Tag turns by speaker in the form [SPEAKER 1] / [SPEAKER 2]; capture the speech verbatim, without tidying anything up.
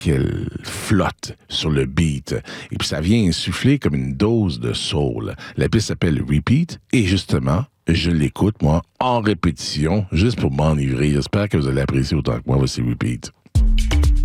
[SPEAKER 1] qu'elle flotte sur le beat. Et puis ça vient insuffler comme une dose de soul. La piste s'appelle Repeat et justement, je l'écoute, moi, en répétition, juste pour m'enivrer. J'espère que vous allez apprécier autant que moi. Voici Repeat.